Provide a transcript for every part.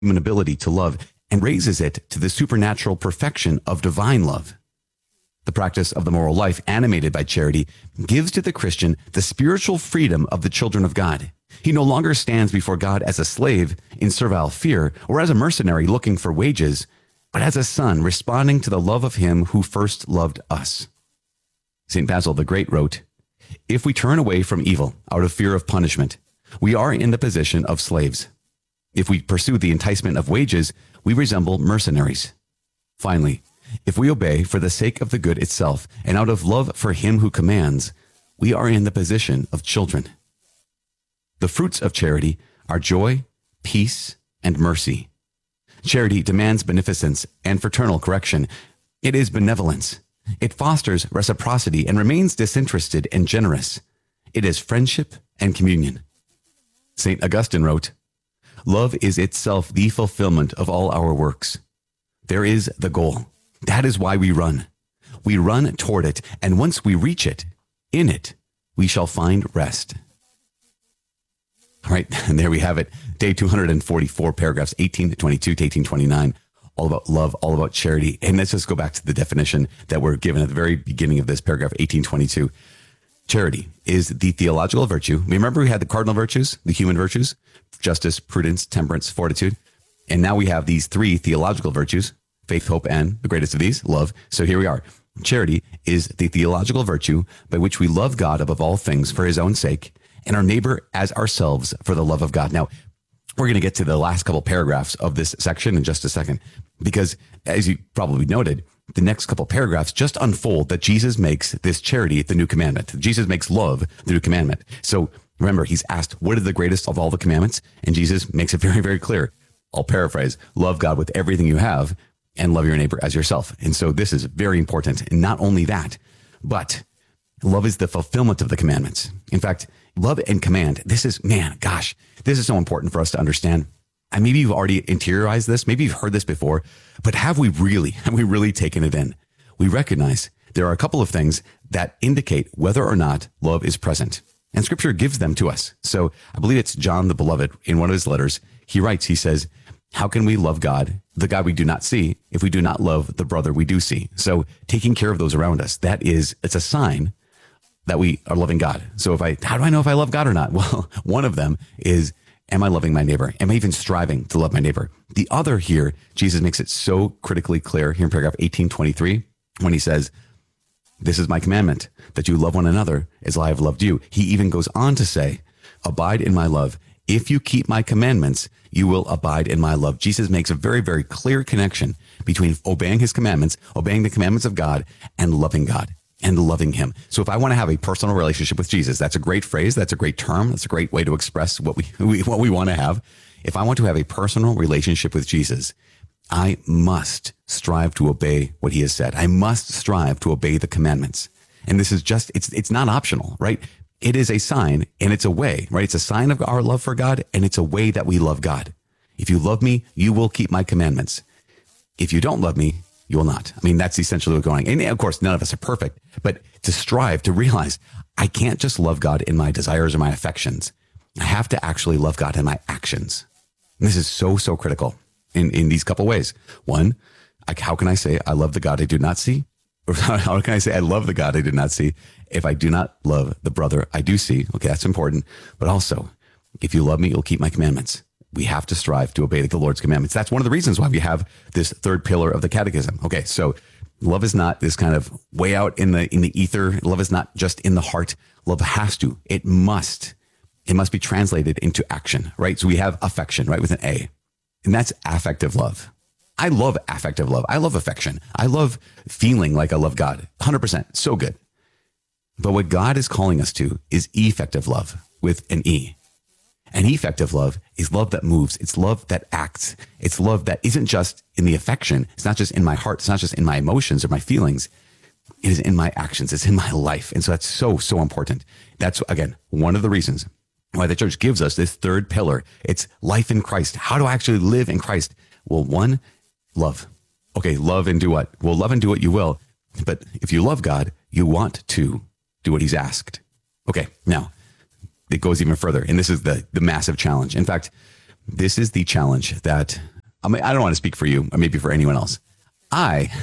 human ability to love and raises it to the supernatural perfection of divine love. The practice of the moral life animated by charity gives to the Christian the spiritual freedom of the children of God. He no longer stands before God as a slave in servile fear or as a mercenary looking for wages, but as a son responding to the love of him who first loved us. St. Basil the Great wrote, "If we turn away from evil out of fear of punishment, we are in the position of slaves. If we pursue the enticement of wages, we resemble mercenaries. Finally, if we obey for the sake of the good itself and out of love for him who commands, we are in the position of children." The fruits of charity are joy, peace, and mercy. Charity demands beneficence and fraternal correction. It is benevolence. It fosters reciprocity and remains disinterested and generous. It is friendship and communion. St. Augustine wrote, "Love is itself the fulfillment of all our works. There is the goal. That is why we run. We run toward it, and once we reach it, in it, we shall find rest." All right, and there we have it. Day 244, paragraphs 18 to 22 to 1829, all about love, all about charity. And let's just go back to the definition that we're given at the very beginning of this paragraph, 1822. Charity is the theological virtue. Remember, we had the cardinal virtues, the human virtues, justice, prudence, temperance, fortitude. And now we have these three theological virtues, faith, hope, and the greatest of these, love. So here we are. Charity is the theological virtue by which we love God above all things for his own sake and our neighbor as ourselves for the love of God. Now, we're going to get to the last couple paragraphs of this section in just a second, because as you probably noted, the next couple paragraphs just unfold that Jesus makes this charity the new commandment. Jesus makes love the new commandment. So remember, he's asked, what is the greatest of all the commandments? And Jesus makes it very, very clear. I'll paraphrase, love God with everything you have and love your neighbor as yourself. And so this is very important. And not only that, but love is the fulfillment of the commandments. In fact, love and command, this is so important for us to understand. And maybe you've already interiorized this. Maybe you've heard this before, but have we really taken it in? We recognize there are a couple of things that indicate whether or not love is present. And scripture gives them to us. So I believe it's John the Beloved in one of his letters. He says, how can we love God, the God we do not see, if we do not love the brother we do see? So taking care of those around us, it's a sign that we are loving God. So how do I know if I love God or not? Well, one of them is, am I loving my neighbor? Am I even striving to love my neighbor? The other here, Jesus makes it so critically clear here in paragraph 1823, when he says, this is my commandment, that you love one another as I have loved you. He even goes on to say, abide in my love. If you keep my commandments, you will abide in my love. Jesus makes a very, very clear connection between obeying his commandments, obeying the commandments of God, and loving God and loving him. So if I want to have a personal relationship with Jesus, that's a great phrase. That's a great term. That's a great way to express what we want to have. If I want to have a personal relationship with Jesus, I must strive to obey what he has said. I must strive to obey the commandments. And this is it's not optional, right? It is a sign and it's a way, right? It's a sign of our love for God and it's a way that we love God. If you love me, you will keep my commandments. If you don't love me, you will not. I mean, that's essentially what's going on. And of course, none of us are perfect, but to strive to realize I can't just love God in my desires or my affections. I have to actually love God in my actions. And this is so, so critical in these couple ways. One, how can I say I love the God I do not see? Or how can I say I love the God I do not see if I do not love the brother I do see? Okay, that's important. But also, if you love me, you'll keep my commandments. We have to strive to obey the Lord's commandments. That's one of the reasons why we have this third pillar of the catechism. Okay, so love is not this kind of way out in the ether. Love is not just in the heart. Love it must be translated into action, right? So we have affection, right, with an A, and that's affective love. I love affective love. I love affection. I love feeling like I love God. 100%. So good. But what God is calling us to is effective love with an E. And effective love is love that moves. It's love that acts. It's love that isn't just in the affection. It's not just in my heart. It's not just in my emotions or my feelings. It is in my actions. It's in my life. And so that's so, so important. That's, again, one of the reasons why the church gives us this third pillar. It's life in Christ. How do I actually live in Christ? Well, one, love. Okay, love and do what? Well, love and do what you will. But if you love God, you want to do what he's asked. Okay, now, it goes even further. And this is the massive challenge. In fact, this is the challenge that, I mean, I don't want to speak for you or maybe for anyone else. I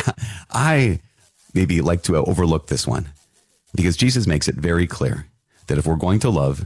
maybe like to overlook this one because Jesus makes it very clear that if we're going to love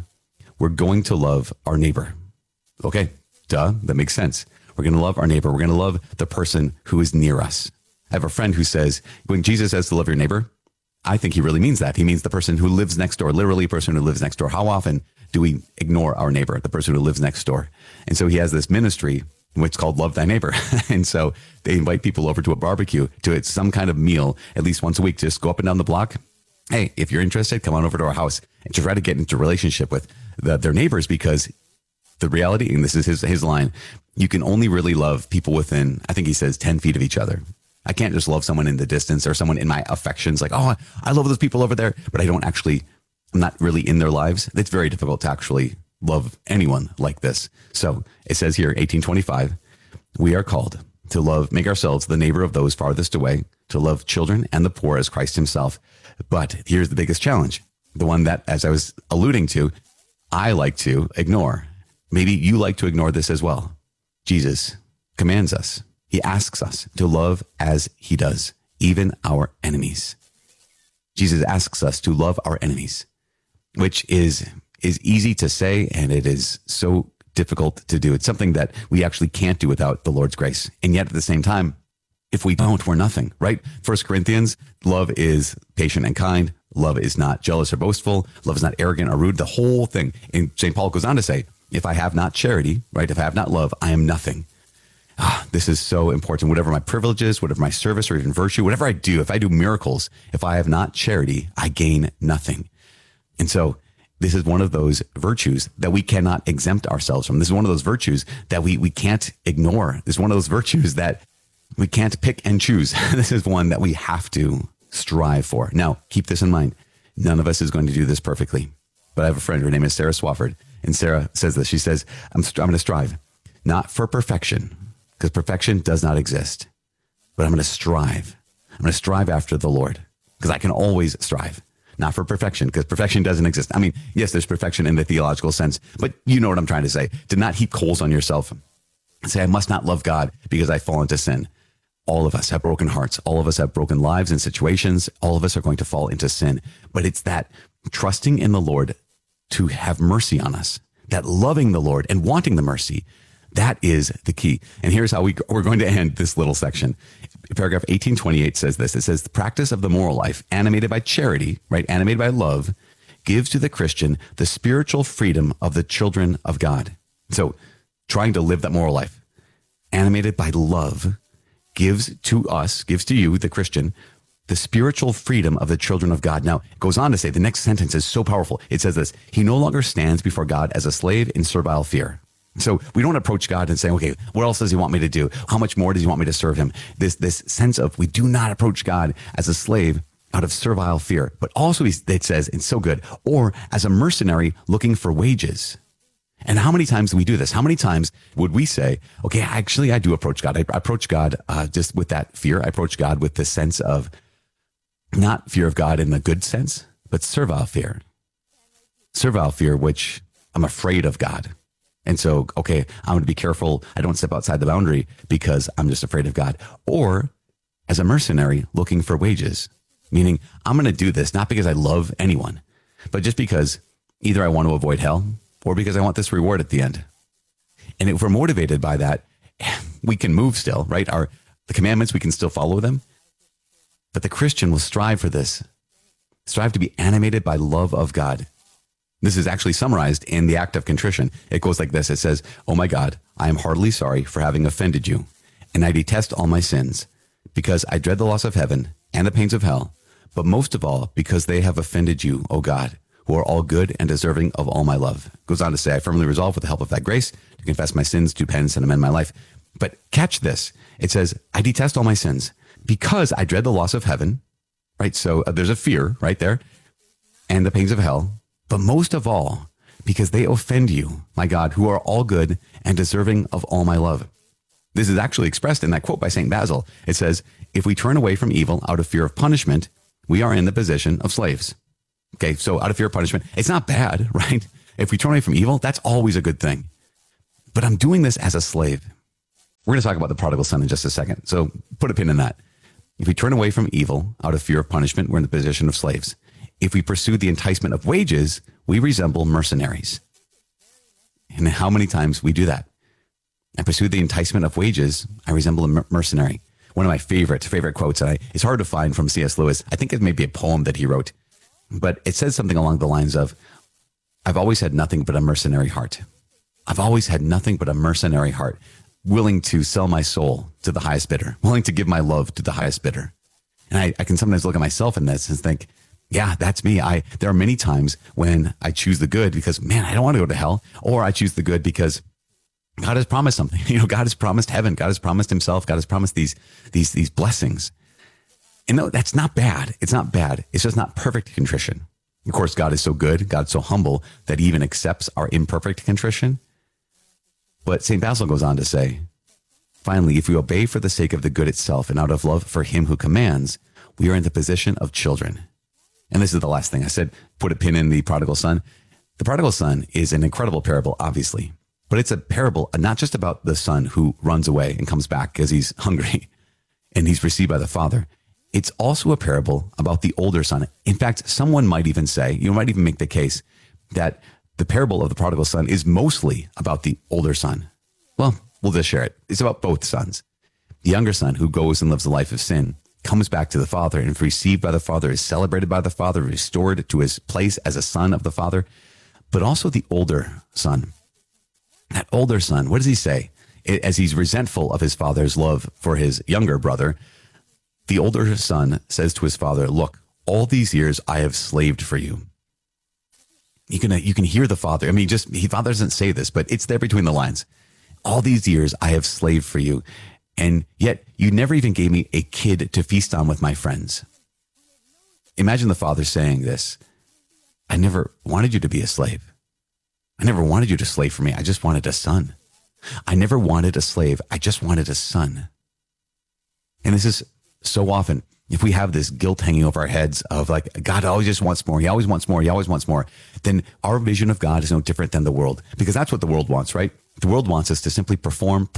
our neighbor. Okay, duh, that makes sense. We're going to love our neighbor. We're going to love the person who is near us. I have a friend who says, when Jesus says to love your neighbor, I think he really means that. He means the person who lives next door, literally a person who lives next door. How often do we ignore our neighbor, the person who lives next door? And so he has this ministry which is called Love Thy Neighbor. And so they invite people over to a barbecue, to some kind of meal, at least once a week. Just go up and down the block. Hey, if you're interested, come on over to our house and try to get into a relationship with their neighbors, because the reality, and this is his line, you can only really love people within, I think he says, 10 feet of each other. I can't just love someone in the distance or someone in my affections, like, oh, I love those people over there, but I'm not really in their lives. It's very difficult to actually love anyone like this. So it says here, 1825, we are called to make ourselves the neighbor of those farthest away, to love children and the poor as Christ himself. But here's the biggest challenge, the one that, as I was alluding to, I like to ignore. Maybe you like to ignore this as well. Jesus commands us. He asks us to love as he does, even our enemies. Jesus asks us to love our enemies, which is easy to say, and it is so difficult to do. It's something that we actually can't do without the Lord's grace. And yet at the same time, if we don't, we're nothing, right? 1 Corinthians, love is patient and kind. Love is not jealous or boastful. Love is not arrogant or rude. The whole thing. And St. Paul goes on to say, if I have not charity, right? If I have not love, I am nothing. This is so important. Whatever my privileges, whatever my service or even virtue, whatever I do, if I do miracles, if I have not charity, I gain nothing. And so this is one of those virtues that we cannot exempt ourselves from. This is one of those virtues that we can't ignore. This is one of those virtues that we can't pick and choose. This is one that we have to strive for. Now, keep this in mind. None of us is going to do this perfectly. But I have a friend, her name is Sarah Swafford. And Sarah says this. She says, I'm going to strive, not for perfection, because perfection does not exist. But I'm going to strive. I'm going to strive after the Lord, because I can always strive. Not for perfection, because perfection doesn't exist. I mean, yes, there's perfection in the theological sense, but you know what I'm trying to say. Do not heap coals on yourself and say, I must not love God because I fall into sin. All of us have broken hearts. All of us have broken lives and situations. All of us are going to fall into sin. But it's that trusting in the Lord to have mercy on us, that loving the Lord and wanting the mercy, that is the key. And here's how we're going to end this little section. Paragraph 1828 says this. It says, the practice of the moral life, animated by charity, right, animated by love, gives to the Christian the spiritual freedom of the children of God. So trying to live that moral life, animated by love, gives to you, the Christian, the spiritual freedom of the children of God. Now, it goes on to say, the next sentence is so powerful. It says this, he no longer stands before God as a slave in servile fear. So we don't approach God and say, okay, what else does he want me to do? How much more does he want me to serve him? This sense of, we do not approach God as a slave out of servile fear, but also it says, it's so good, or as a mercenary looking for wages. And how many times do we do this? How many times would we say, okay, actually, I do approach God. I approach God just with that fear. I approach God with the sense of not fear of God in the good sense, but servile fear. Servile fear, which I'm afraid of God. And so, okay, I'm going to be careful. I don't step outside the boundary because I'm just afraid of God. Or as a mercenary looking for wages, meaning I'm going to do this not because I love anyone, but just because either I want to avoid hell or because I want this reward at the end. And if we're motivated by that, we can move still, right? The commandments, we can still follow them. But the Christian will strive for this, strive to be animated by love of God. This is actually summarized in the act of contrition. It goes like this. It says, oh my God, I am heartily sorry for having offended you, and I detest all my sins, because I dread the loss of heaven and the pains of hell, but most of all, because they have offended you, O God, who are all good and deserving of all my love. It goes on to say, I firmly resolve with the help of that grace to confess my sins, do penance, and amend my life. But catch this. It says, I detest all my sins because I dread the loss of heaven, right? So there's a fear right there, and the pains of hell. But most of all, because they offend you, my God, who are all good and deserving of all my love. This is actually expressed in that quote by St. Basil. It says, if we turn away from evil out of fear of punishment, we are in the position of slaves. Okay, so out of fear of punishment, it's not bad, right? If we turn away from evil, that's always a good thing. but I'm doing this as a slave. We're going to talk about the prodigal son in just a second. So put a pin in that. If we turn away from evil out of fear of punishment, we're in the position of slaves. If we pursue the enticement of wages, we resemble mercenaries. And how many times we do that? I pursue the enticement of wages, I resemble a mercenary. One of my favorite quotes, and it's hard to find, from C.S. Lewis. I think it may be a poem that he wrote, but it says something along the lines of, I've always had nothing but a mercenary heart. I've always had nothing but a mercenary heart, willing to sell my soul to the highest bidder, willing to give my love to the highest bidder. And I can sometimes look at myself in this and think, yeah, that's me. There are many times when I choose the good because, man, I don't want to go to hell, or I choose the good because God has promised something. God has promised heaven. God has promised himself. God has promised these blessings. And no, that's not bad. It's not bad. It's just not perfect contrition. Of course, God is so good. God's so humble that he even accepts our imperfect contrition. But St. Basil goes on to say, finally, if we obey for the sake of the good itself and out of love for him who commands, we are in the position of children. And this is the last thing I said, put a pin in the prodigal son. The prodigal son is an incredible parable, obviously, but it's a parable not just about the son who runs away and comes back because he's hungry and he's received by the father. It's also a parable about the older son. In fact, someone might even say, you might even make the case that the parable of the prodigal son is mostly about the older son. Well, we'll just share it. It's about both sons. The younger son, who goes and lives a life of sin, comes back to the father and is received by the father, is celebrated by the father, restored to his place as a son of the father. But also the older son. That older son, what does he say? As he's resentful of his father's love for his younger brother, the older son says to his father, look, all these years I have slaved for you. You can hear the father. I mean, father doesn't say this, but it's there between the lines. All these years I have slaved for you, and yet you never even gave me a kid to feast on with my friends. Imagine the father saying this. I never wanted you to be a slave. I never wanted you to slave for me. I just wanted a son. I never wanted a slave. I just wanted a son. And this is so often, if we have this guilt hanging over our heads of like, God always just wants more. He always wants more. He always wants more. Then our vision of God is no different than the world, because that's what the world wants, right? The world wants us to simply perform.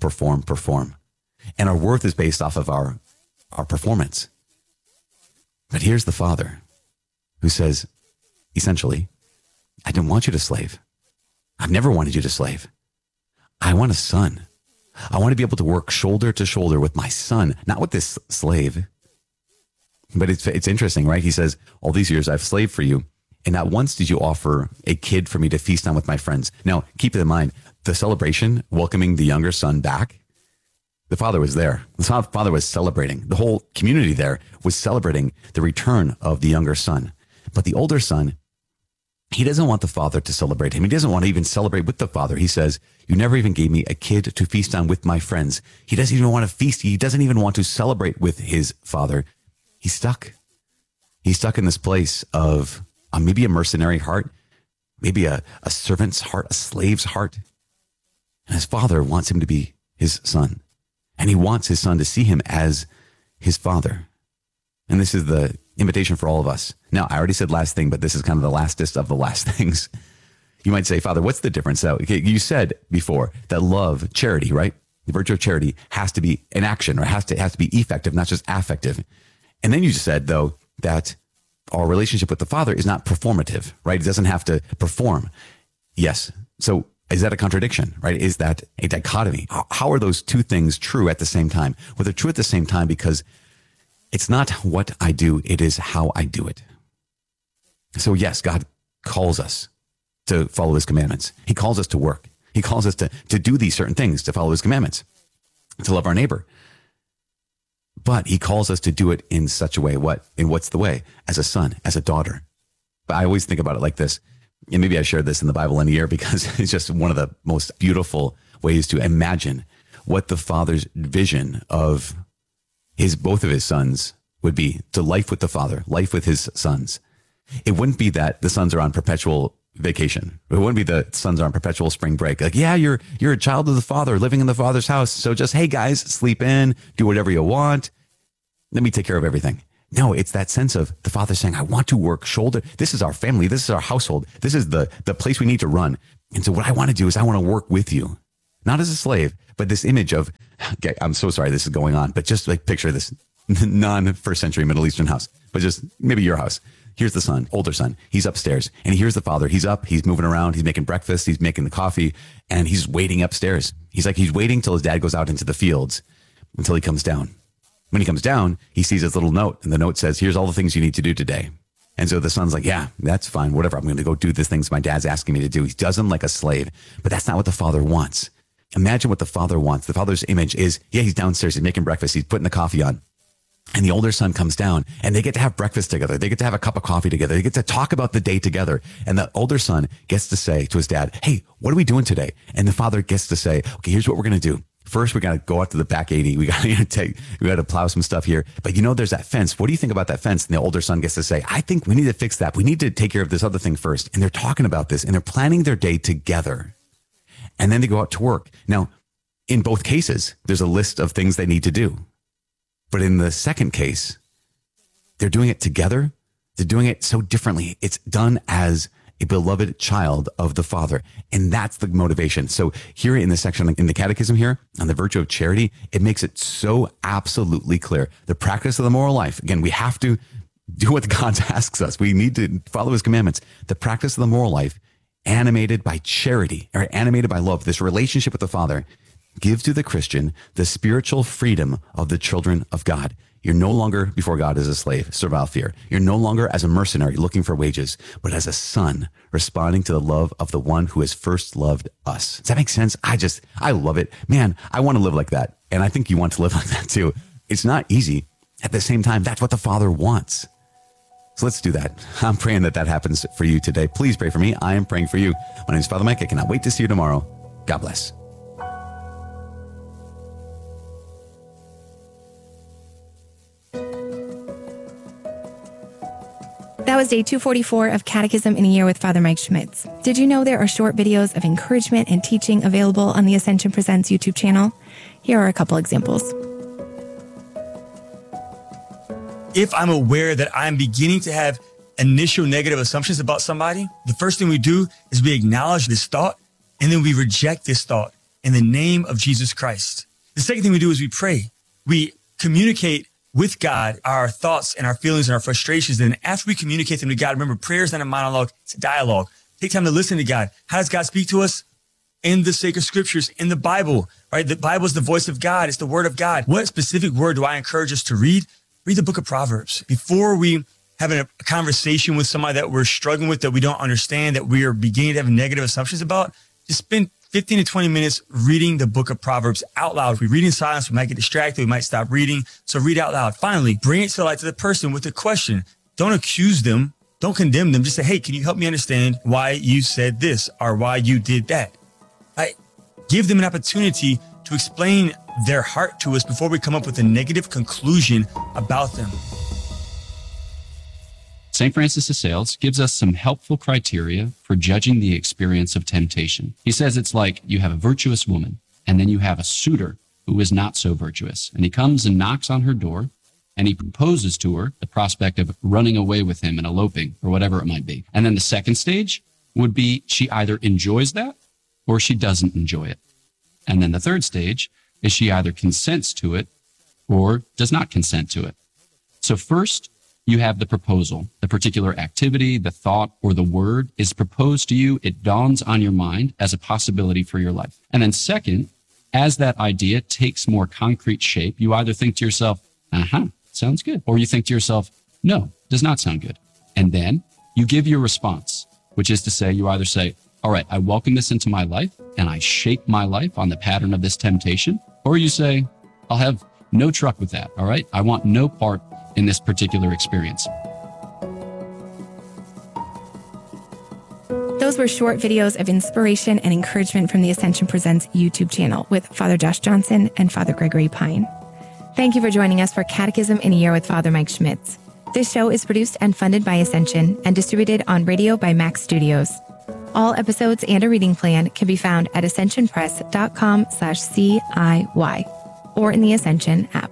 And our worth is based off of our performance. But here's the Father who says, essentially, I didn't want you to slave. I've never wanted you to slave. I want a son. I want to be able to work shoulder to shoulder with my son, not with this slave. But it's interesting, right? He says, all these years I've slaved for you, and not once did you offer a kid for me to feast on with my friends. Now, keep in mind, the celebration, welcoming the younger son back, the father was there. The father was celebrating. The whole community there was celebrating the return of the younger son. But the older son, he doesn't want the father to celebrate him. He doesn't want to even celebrate with the father. He says, you never even gave me a kid to feast on with my friends. He doesn't even want to feast. He doesn't even want to celebrate with his father. He's stuck. He's stuck in this place of maybe a mercenary heart, maybe a servant's heart, a slave's heart. And his father wants him to be his son. And he wants his son to see him as his father. And this is the invitation for all of us. Now, I already said last thing, but this is kind of the lastest of the last things. You might say, Father, what's the difference? So, okay, you said before that love, charity, right? The virtue of charity has to be an action, or has to be effective, not just affective. And then you just said, though, that our relationship with the Father is not performative, right? It doesn't have to perform. Yes. So is that a contradiction, right? Is that a dichotomy? How are those two things true at the same time? Well, they're true at the same time because it's not what I do, it is how I do it. So yes, God calls us to follow his commandments. He calls us to work. He calls us to do these certain things, to follow his commandments, to love our neighbor. But he calls us to do it in such a way, what's the way? As a son, as a daughter. But I always think about it like this. And maybe I shared this in the Bible in a year because it's just one of the most beautiful ways to imagine what the Father's vision of both of his sons would be, to life with the Father, life with his sons. It wouldn't be that the sons are on perpetual vacation. It wouldn't be the sons are on perpetual spring break. Like, yeah, you're a child of the Father living in the Father's house. So just, hey guys, sleep in, do whatever you want. Let me take care of everything. No, it's that sense of the Father saying, I want to work shoulder. This is our family. This is our household. This is the place we need to run. And so what I want to do is I want to work with you. not as a slave, but this image of, okay, I'm so sorry this is going on, but just like picture this non-first century Middle Eastern house, but just maybe your house. Here's the son, older son. He's upstairs and he hears the father. He's up, he's moving around, he's making breakfast, he's making the coffee, and he's waiting upstairs. He's waiting till his dad goes out into the fields until he comes down. When he comes down, he sees his little note, and the note says, here's all the things you need to do today. And so the son's like, yeah, that's fine. Whatever. I'm going to go do the things my dad's asking me to do. He does them like a slave, but that's not what the father wants. Imagine what the father wants. The father's image is, yeah, he's downstairs. He's making breakfast. He's putting the coffee on. And the older son comes down and they get to have breakfast together. They get to have a cup of coffee together. They get to talk about the day together. And the older son gets to say to his dad, hey, what are we doing today? And the father gets to say, okay, here's what we're going to do. First, we got to go out to the back 80. We got to plow some stuff here. But there's that fence. What do you think about that fence? And the older son gets to say, I think we need to fix that. We need to take care of this other thing first. And they're talking about this and they're planning their day together. And then they go out to work. Now, in both cases, there's a list of things they need to do. But in the second case, they're doing it together. They're doing it so differently. It's done as a beloved child of the Father. And that's the motivation. So here in the section in the catechism here on the virtue of charity, it makes it so absolutely clear. The practice of the moral life. Again, we have to do what God asks us. We need to follow his commandments. The practice of the moral life, animated by charity or animated by love, this relationship with the Father, gives to the Christian the spiritual freedom of the children of God. You're no longer before God as a slave, servile fear. You're no longer as a mercenary looking for wages, but as a son responding to the love of the one who has first loved us. Does that make sense? I love it. Man, I want to live like that. And I think you want to live like that too. It's not easy. At the same time, that's what the Father wants. So let's do that. I'm praying that happens for you today. Please pray for me. I am praying for you. My name is Father Mike. I cannot wait to see you tomorrow. God bless. That was day 244 of Catechism in a Year with Father Mike Schmitz. Did you know there are short videos of encouragement and teaching available on the Ascension Presents YouTube channel? Here are a couple examples. If I'm aware that I'm beginning to have initial negative assumptions about somebody, the first thing we do is we acknowledge this thought and then we reject this thought in the name of Jesus Christ. The second thing we do is we pray. We communicate with God our thoughts and our feelings and our frustrations. And after we communicate them to God, remember, prayer is not a monologue, it's a dialogue. Take time to listen to God. How does God speak to us? In the sacred scriptures, in the Bible, right? The Bible is the voice of God. It's the word of God. What specific word do I encourage us to read? Read the book of Proverbs. Before we have a conversation with somebody that we're struggling with, that we don't understand, that we are beginning to have negative assumptions about, just spend 15 to 20 minutes reading the book of Proverbs out loud. If we read in silence, we might get distracted. We might stop reading. So read out loud. Finally, bring it to light to the person with a question. Don't accuse them. Don't condemn them. Just say, hey, can you help me understand why you said this or why you did that? Right? Give them an opportunity to explain their heart to us before we come up with a negative conclusion about them. St. Francis of Sales gives us some helpful criteria for judging the experience of temptation. He says it's like you have a virtuous woman, and then you have a suitor who is not so virtuous. And he comes and knocks on her door, and he proposes to her the prospect of running away with him and eloping, or whatever it might be. And then the second stage would be she either enjoys that or she doesn't enjoy it. And then the third stage is she either consents to it or does not consent to it. So first, you have the proposal, the particular activity, the thought, or the word is proposed to you. It dawns on your mind as a possibility for your life. And then second, as that idea takes more concrete shape, you either think to yourself, sounds good. Or you think to yourself, no, does not sound good. And then you give your response, which is to say, you either say, all right, I welcome this into my life and I shape my life on the pattern of this temptation. Or you say, I'll have no truck with that. All right. I want no part in this particular experience. Those were short videos of inspiration and encouragement from the Ascension Presents YouTube channel with Father Josh Johnson and Father Gregory Pine. Thank you for joining us for Catechism in a Year with Father Mike Schmitz. This show is produced and funded by Ascension and distributed on radio by Max Studios. All episodes and a reading plan can be found at ascensionpress.com/CIY or in the Ascension app.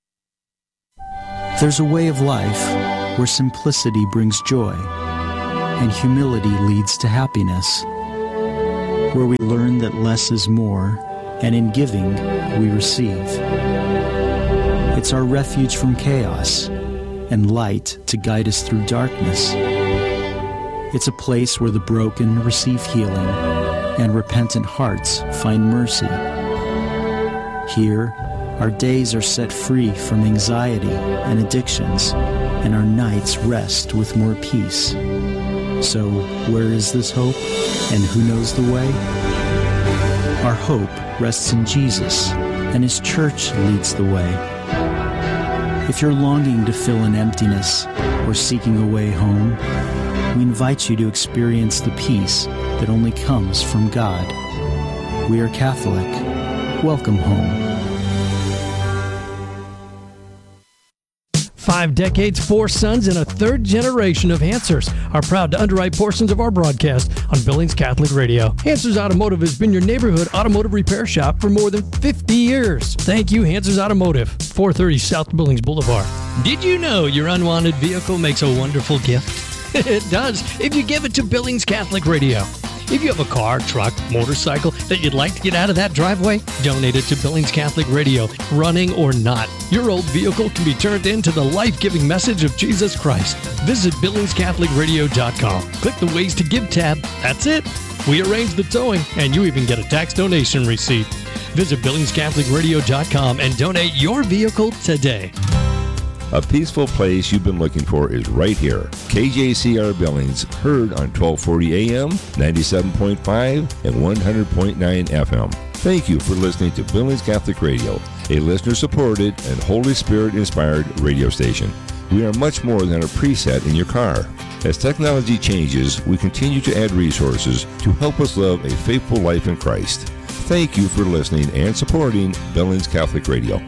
There's a way of life where simplicity brings joy, and humility leads to happiness, where we learn that less is more, and in giving, we receive. It's our refuge from chaos and light to guide us through darkness. It's a place where the broken receive healing and repentant hearts find mercy. Here, our days are set free from anxiety and addictions, and our nights rest with more peace. So, where is this hope, and who knows the way? Our hope rests in Jesus, and His church leads the way. If you're longing to fill an emptiness or seeking a way home, we invite you to experience the peace that only comes from God. We are Catholic. Welcome home. 5 decades, 4 sons, and a third generation of Hansers are proud to underwrite portions of our broadcast on Billings Catholic Radio. Hansers Automotive has been your neighborhood automotive repair shop for more than 50 years. Thank you, Hansers Automotive, 430 South Billings Boulevard. Did you know your unwanted vehicle makes a wonderful gift? It does if you give it to Billings Catholic Radio. If you have a car, truck, motorcycle that you'd like to get out of that driveway, donate it to Billings Catholic Radio, running or not. Your old vehicle can be turned into the life-giving message of Jesus Christ. Visit BillingsCatholicRadio.com. Click the Ways to Give tab. That's it. We arrange the towing, and you even get a tax donation receipt. Visit BillingsCatholicRadio.com and donate your vehicle today. A peaceful place you've been looking for is right here. KJCR Billings, heard on 1240 AM, 97.5, and 100.9 FM. Thank you for listening to Billings Catholic Radio, a listener-supported and Holy Spirit-inspired radio station. We are much more than a preset in your car. As technology changes, we continue to add resources to help us live a faithful life in Christ. Thank you for listening and supporting Billings Catholic Radio.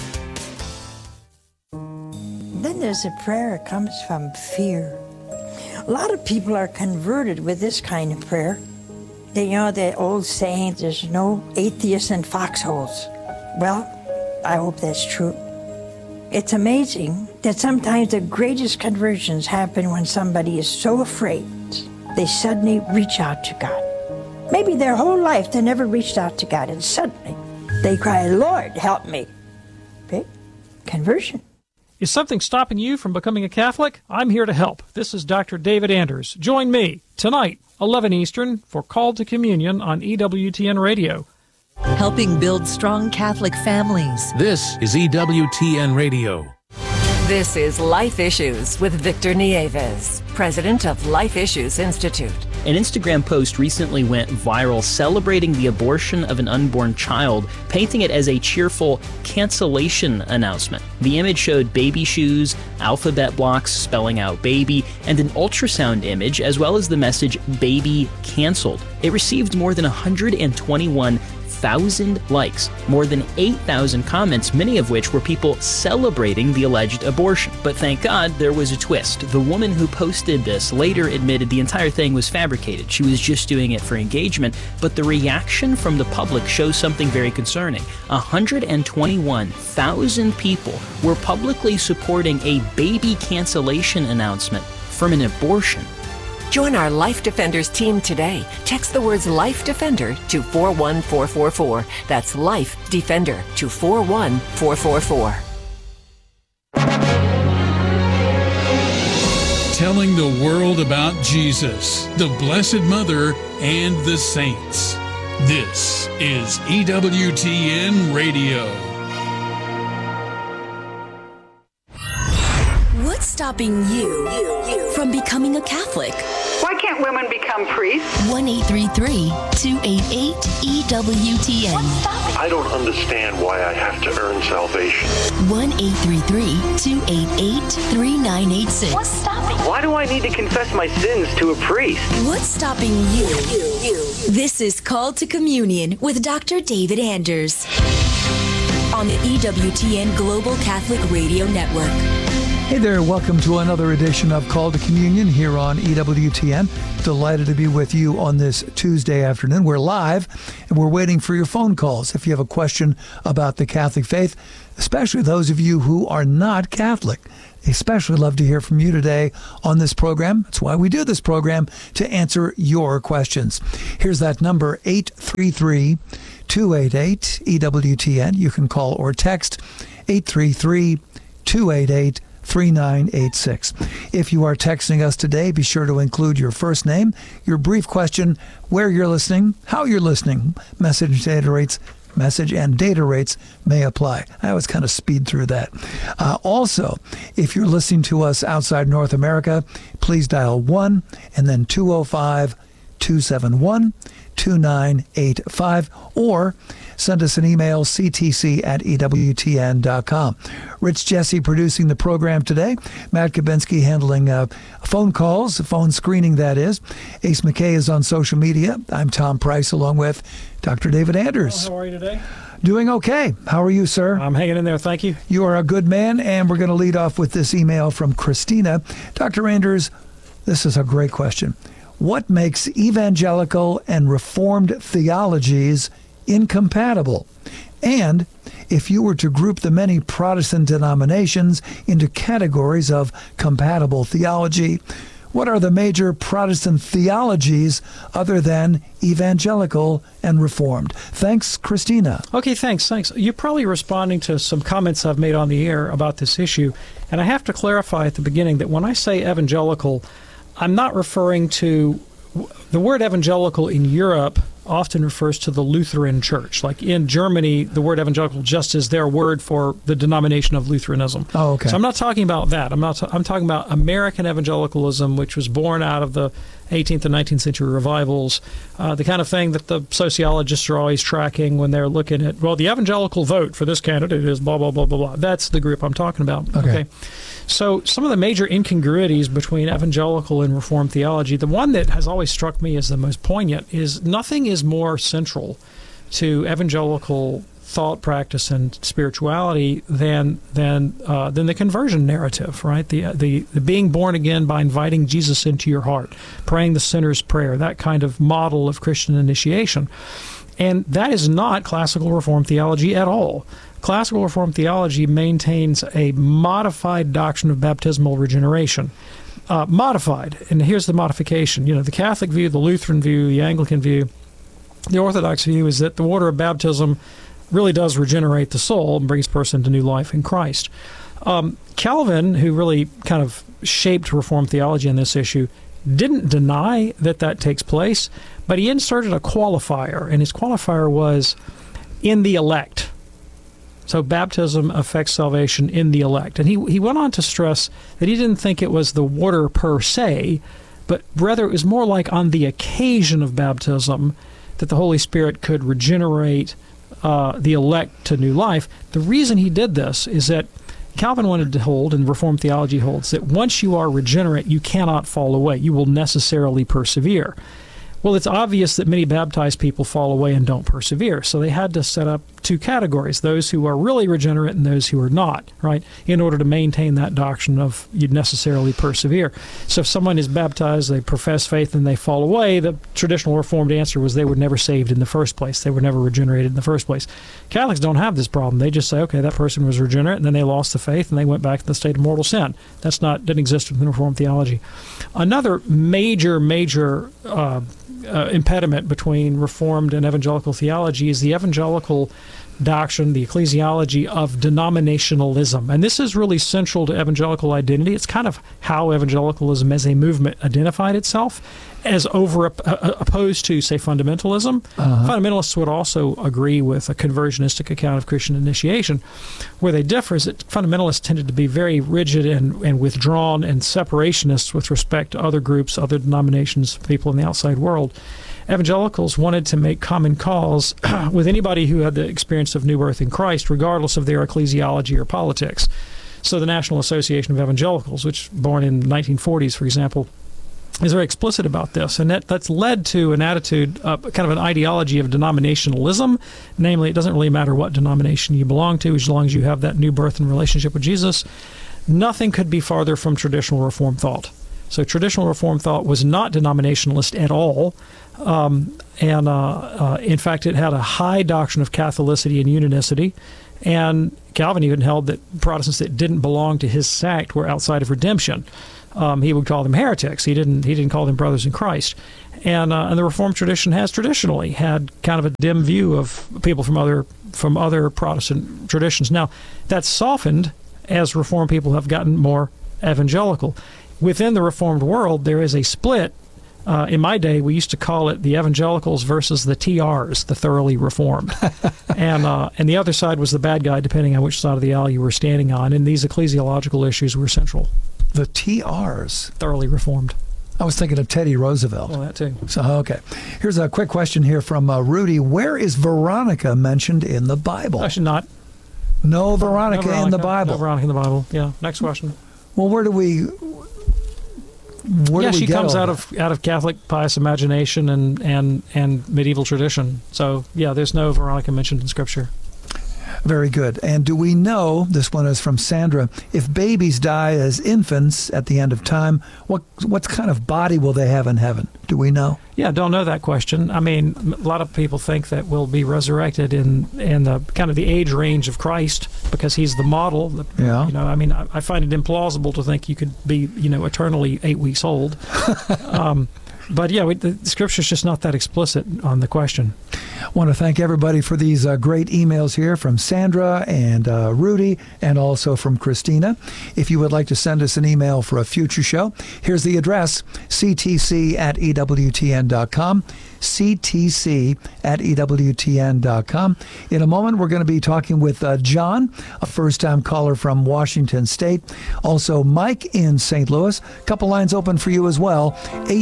Then there's a prayer that comes from fear. A lot of people are converted with this kind of prayer. They know that old saying, there's no atheists in foxholes. Well, I hope that's true. It's amazing that sometimes the greatest conversions happen when somebody is so afraid they suddenly reach out to God. Maybe their whole life they never reached out to God, and suddenly they cry, Lord, help me. Okay? Conversion. Is something stopping you from becoming a Catholic? I'm here to help. This is Dr. David Anders. Join me tonight, 11 Eastern, for Call to Communion on EWTN Radio. Helping build strong Catholic families. This is EWTN Radio. This is Life Issues with Victor Nieves, president of Life Issues Institute. An Instagram post recently went viral celebrating the abortion of an unborn child, painting it as a cheerful cancellation announcement. The image showed baby shoes, alphabet blocks spelling out baby, and an ultrasound image, as well as the message baby canceled. It received more than 121,000 likes, more than 8,000 comments, many of which were people celebrating the alleged abortion. But thank God there was a twist. The woman who posted this later admitted the entire thing was fabricated. She was just doing it for engagement, but the reaction from the public shows something very concerning. 121,000 people were publicly supporting a baby cancellation announcement from an abortion. Join our Life Defenders team today. Text the words Life Defender to 41444. That's Life Defender to 41444. Telling the world about Jesus, the Blessed Mother, and the saints. This is EWTN Radio. What's stopping you from becoming a Catholic? Why can't women become priests? 1-833-288-EWTN. I don't understand why I have to earn salvation. 1-833-288-3986. What's stopping? Why do I need to confess my sins to a priest? What's stopping you? This is Call to Communion with Dr. David Anders on the EWTN Global Catholic Radio Network. Hey there, welcome to another edition of Call to Communion here on EWTN. Delighted to be with you on this Tuesday afternoon. We're live and we're waiting for your phone calls. If you have a question about the Catholic faith, especially those of you who are not Catholic, especially love to hear from you today on this program. That's why we do this program, to answer your questions. Here's that number, 833-288-EWTN. You can call or text 833-288-3986. If you are texting us today, be sure to include your first name, your brief question, where you're listening, how you're listening. Message and data rates may apply. I always kind of speed through that. Also, if you're listening to us outside North America, please dial 1 and then 205-271-2985, or send us an email, ctc@ewtn.com. Rich Jesse producing the program today. Matt Kabinski handling phone calls, phone screening, that is. Ace McKay is on social media. I'm Tom Price, along with Dr. David Anders. How are you today? Doing okay. How are you, sir? I'm hanging in there, thank you. You are a good man, and we're going to lead off with this email from Christina. Dr. Anders, this is a great question. What makes evangelical and Reformed theologies incompatible? And if you were to group the many Protestant denominations into categories of compatible theology, what are the major Protestant theologies other than evangelical and Reformed? Thanks, Christina. Okay, thanks. You're probably responding to some comments I've made on the air about this issue. And I have to clarify at the beginning that when I say evangelical, I'm not referring to the word evangelical in Europe often refers to the Lutheran Church. Like in Germany, the word evangelical just is their word for the denomination of Lutheranism. Oh, okay. So I'm not talking about that. I'm talking about American evangelicalism, which was born out of the 18th and 19th century revivals, the kind of thing that the sociologists are always tracking when they're looking at, well, the evangelical vote for this candidate is blah, blah, blah, blah, blah. That's the group I'm talking about. Okay. So some of the major incongruities between evangelical and Reformed theology, the one that has always struck me as the most poignant is nothing is more central to evangelical thought, practice, and spirituality than the conversion narrative, right? The being born again by inviting Jesus into your heart, praying the sinner's prayer, that kind of model of Christian initiation. And that is not classical Reformed theology at all. Classical Reformed theology maintains a modified doctrine of baptismal regeneration. Modified, and here's the modification. The Catholic view, the Lutheran view, the Anglican view, the Orthodox view is that the water of baptism really does regenerate the soul and brings a person to new life in Christ. Calvin, who really kind of shaped Reformed theology on this issue, didn't deny that takes place, but he inserted a qualifier, and his qualifier was in the elect. So baptism affects salvation in the elect. And he went on to stress that he didn't think it was the water per se, but rather it was more like on the occasion of baptism that the Holy Spirit could regenerate the elect to new life. The reason he did this is that Calvin wanted to hold, and Reformed theology holds, that once you are regenerate, you cannot fall away. You will necessarily persevere. Well, it's obvious that many baptized people fall away and don't persevere. So they had to set up two categories, those who are really regenerate and those who are not, right, in order to maintain that doctrine of you'd necessarily persevere. So if someone is baptized, they profess faith, and they fall away, the traditional Reformed answer was they were never saved in the first place. They were never regenerated in the first place. Catholics don't have this problem. They just say, okay, that person was regenerate, and then they lost the faith, and they went back to the state of mortal sin. Didn't exist within Reformed theology. Another major impediment between Reformed and evangelical theology is the evangelical doctrine, the ecclesiology of denominationalism. And this is really central to evangelical identity. It's kind of how evangelicalism as a movement identified itself, as opposed to, say, fundamentalism. Fundamentalists would also agree with a conversionistic account of Christian initiation. Where they differ is that fundamentalists tended to be very rigid and withdrawn and separationist with respect to other groups, other denominations, people in the outside world. Evangelicals wanted to make common cause with anybody who had the experience of new birth in Christ, regardless of their ecclesiology or politics. So the National Association of Evangelicals, which born in the 1940s, for example, is very explicit about this, and that's led to an attitude, kind of an ideology of denominationalism. Namely, it doesn't really matter what denomination you belong to, as long as you have that new birth and relationship with Jesus. nothing could be farther from traditional Reformed thought. So traditional Reformed thought was not denominationalist at all. In fact, it had a high doctrine of Catholicity and unicity. And Calvin even held that Protestants that didn't belong to his sect were outside of redemption. He would call them heretics. He didn't call them brothers in Christ. And the Reformed tradition has traditionally had kind of a dim view of people from other Protestant traditions. Now, that's softened as Reformed people have gotten more evangelical. Within the Reformed world, there is a split. In my day, we used to call it the evangelicals versus the TRs, the thoroughly Reformed. And the other side was the bad guy, depending on which side of the aisle you were standing on. And these ecclesiological issues were central. The TRs? Thoroughly Reformed. I was thinking of Teddy Roosevelt. Well, that too. So, okay. Here's a quick question here from Rudy. Where is Veronica mentioned in the Bible? Actually not. No Veronica in the Bible. No Veronica in the Bible. Yeah. Next question. Well, where do we she comes out of Catholic pious imagination and medieval tradition. So, yeah, there's no Veronica mentioned in Scripture. Very good. And do we know, this one is from Sandra, if babies die as infants at the end of time, what kind of body will they have in heaven? Do we know? Yeah, don't know that question. I mean, a lot of people think that we'll be resurrected in the kind of the age range of Christ because he's the model. Yeah. You know, I mean, I find it implausible to think you could be, eternally 8 weeks old. But yeah, the Scripture's just not that explicit on the question. I want to thank everybody for these great emails here from Sandra and Rudy and also from Christina. If you would like to send us an email for a future show, here's the address, ctc@ewtn.com. ctc@ewtn.com. In a moment, we're going to be talking with John, a first-time caller from Washington State. Also, Mike in St. Louis. A couple lines open for you as well,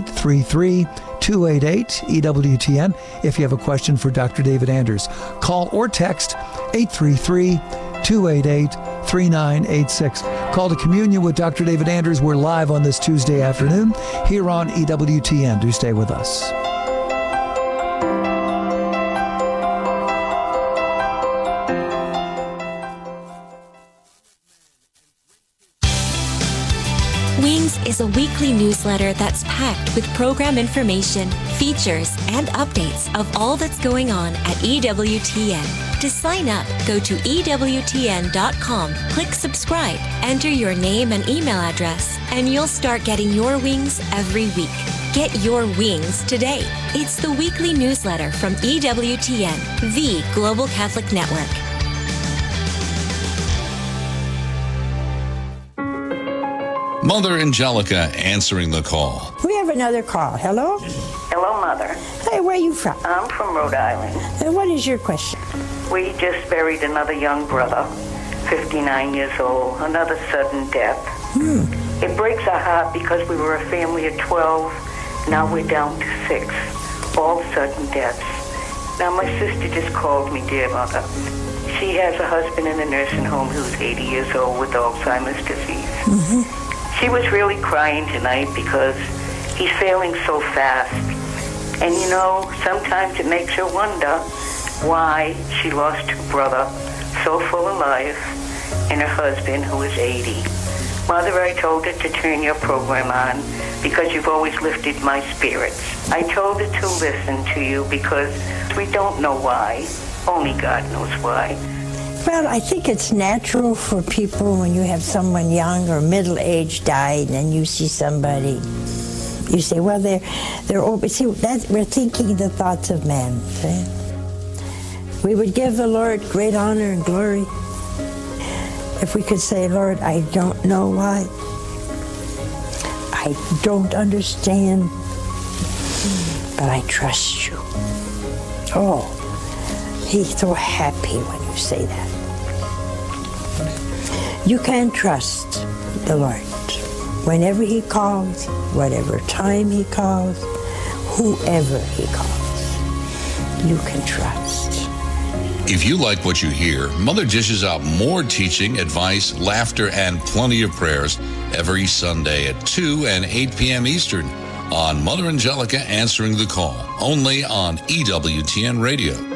833-288-EWTN, if you have a question for Dr. David Anders. Call or text 833-288-3986. Call to Communion with Dr. David Anders. We're live on this Tuesday afternoon here on EWTN. Do stay with us. Wings is a weekly newsletter that's packed with program information, features, and updates of all that's going on at EWTN. To sign up, go to EWTN.com, click subscribe, enter your name and email address, and you'll start getting your wings every week. Get your wings today. It's the weekly newsletter from EWTN, the Global Catholic Network. Mother Angelica answering the call. We have another call. Hello? Hello, Mother. Hey, where are you from? I'm from Rhode Island. And what is your question? We just buried another young brother, 59 years old, another sudden death. It breaks our heart because we were a family of 12. Now we're down to 6. All sudden deaths. Now my sister just called me, dear Mother. She has a husband in a nursing home who's 80 years old with Alzheimer's disease. She was really crying tonight because he's failing so fast. And sometimes it makes her wonder why she lost her brother so full of life and her husband who is 80. Mother, I told her to turn your program on because you've always lifted my spirits. I told her to listen to you because we don't know why. Only God knows why. Well, I think it's natural for people when you have someone young or middle-aged died and you see somebody, you say, well, they're over. See, we're thinking the thoughts of man. See? We would give the Lord great honor and glory if we could say, Lord, I don't know why. I don't understand, but I trust you. Oh, he's so happy when you say that. You can trust the Lord. Whenever he calls, whatever time he calls, whoever he calls, you can trust. If you like what you hear, Mother dishes out more teaching, advice, laughter, and plenty of prayers every Sunday at 2 and 8 p.m. Eastern on Mother Angelica Answering the Call, only on EWTN Radio.